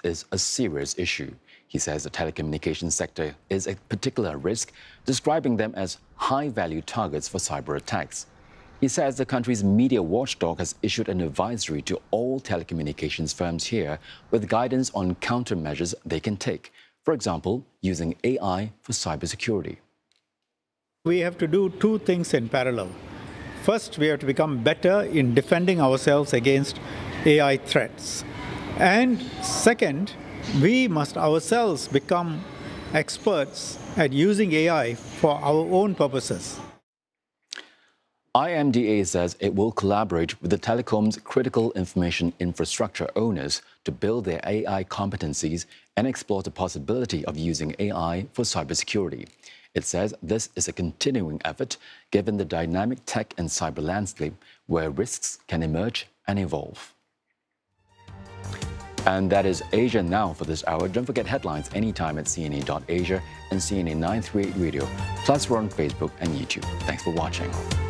is a serious issue. He says the telecommunications sector is a particular risk, describing them as high-value targets for cyber attacks. He says the country's media watchdog has issued an advisory to all telecommunications firms here with guidance on countermeasures they can take. For example, using AI for cybersecurity. We have to do two things in parallel. First, we have to become better in defending ourselves against AI threats. And second, we must ourselves become experts at using AI for our own purposes. IMDA says it will collaborate with the telecom's critical information infrastructure owners to build their AI competencies and explore the possibility of using AI for cybersecurity. It says this is a continuing effort given the dynamic tech and cyber landscape where risks can emerge and evolve. And that is Asia Now for this hour. Don't forget headlines anytime at cnn.asia and CNN 938 Radio. Plus, we're on Facebook and YouTube. Thanks for watching.